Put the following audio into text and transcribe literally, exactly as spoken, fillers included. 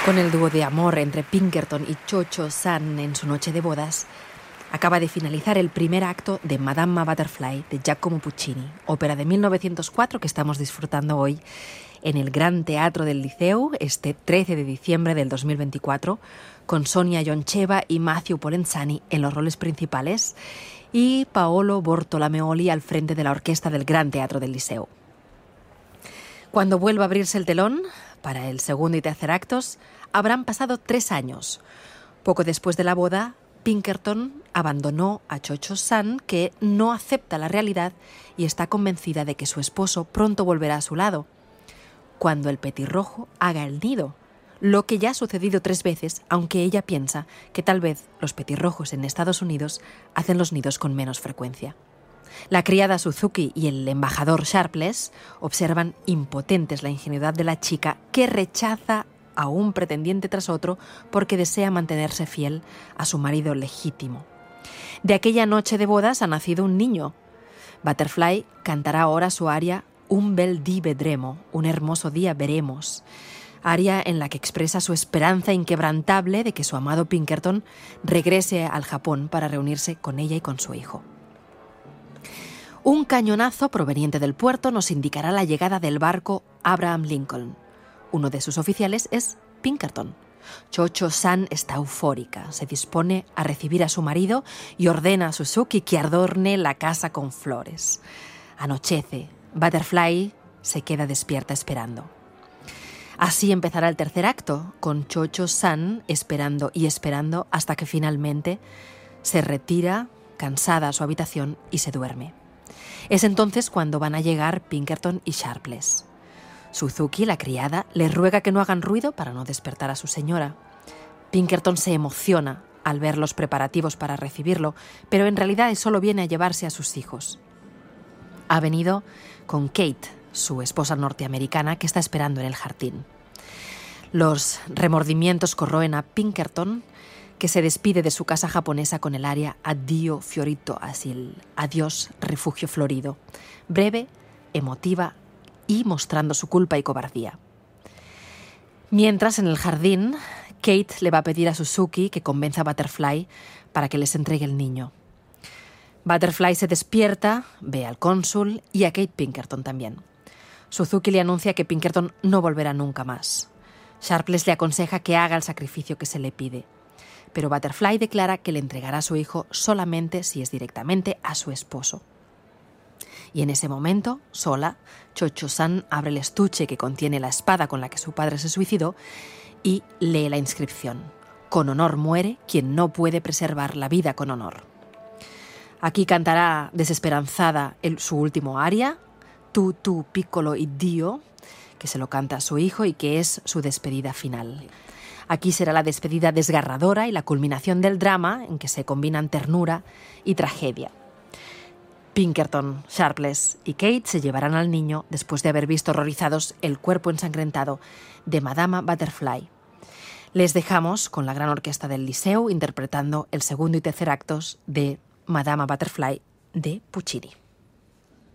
Con el dúo de amor entre Pinkerton y Cho-Cho-San en su noche de bodas, acaba de finalizar el primer acto de Madama Butterfly de Giacomo Puccini, ópera de mil novecientos cuatro que estamos disfrutando hoy en el Gran Teatro del Liceu, este trece de diciembre del dos mil veinticuatro, con Sonia Yoncheva y Matthew Polenzani en los roles principales y Paolo Bortolomeoli al frente de la orquesta del Gran Teatro del Liceu. Cuando vuelva a abrirse el telón, para el segundo y tercer actos, habrán pasado tres años. Poco después de la boda, Pinkerton abandonó a Cho-Cho-San, que no acepta la realidad y está convencida de que su esposo pronto volverá a su lado, cuando el petirrojo haga el nido, lo que ya ha sucedido tres veces, aunque ella piensa que tal vez los petirrojos en Estados Unidos hacen los nidos con menos frecuencia. La criada Suzuki y el embajador Sharpless observan impotentes la ingenuidad de la chica, que rechaza a un pretendiente tras otro porque desea mantenerse fiel a su marido legítimo. De aquella noche de bodas ha nacido un niño. Butterfly cantará ahora su aria Un bel dì vedremo, un hermoso día veremos, aria en la que expresa su esperanza inquebrantable de que su amado Pinkerton regrese al Japón para reunirse con ella y con su hijo. Un cañonazo proveniente del puerto nos indicará la llegada del barco Abraham Lincoln. Uno de sus oficiales es Pinkerton. Cho-Cho-San está eufórica, se dispone a recibir a su marido y ordena a Suzuki que adorne la casa con flores. Anochece, Butterfly se queda despierta esperando. Así empezará el tercer acto, con Cho-Cho-San esperando y esperando hasta que finalmente se retira, cansada, a su habitación y se duerme. Es entonces cuando van a llegar Pinkerton y Sharpless. Suzuki, la criada, le ruega que no hagan ruido para no despertar a su señora. Pinkerton se emociona al ver los preparativos para recibirlo, pero en realidad solo viene a llevarse a sus hijos. Ha venido con Kate, su esposa norteamericana, que está esperando en el jardín. Los remordimientos corroen a Pinkerton, que se despide de su casa japonesa con el aria Addio Fiorito Asil, adiós refugio florido, breve, emotiva y mostrando su culpa y cobardía. Mientras, en el jardín, Kate le va a pedir a Suzuki que convenza a Butterfly para que les entregue el niño. Butterfly se despierta, ve al cónsul y a Kate Pinkerton también. Suzuki le anuncia que Pinkerton no volverá nunca más. Sharpless le aconseja que haga el sacrificio que se le pide, pero Butterfly declara que le entregará a su hijo solamente si es directamente a su esposo. Y en ese momento, sola, Cho-Cho-San abre el estuche que contiene la espada con la que su padre se suicidó y lee la inscripción: Con honor muere quien no puede preservar la vida con honor. Aquí cantará desesperanzada el, su último aria, Tu tu piccolo Iddio, que se lo canta a su hijo y que es su despedida final. Aquí será la despedida desgarradora y la culminación del drama en que se combinan ternura y tragedia. Pinkerton, Sharpless y Kate se llevarán al niño después de haber visto horrorizados el cuerpo ensangrentado de Madama Butterfly. Les dejamos con la gran orquesta del Liceu interpretando el segundo y tercer actos de Madama Butterfly de Puccini.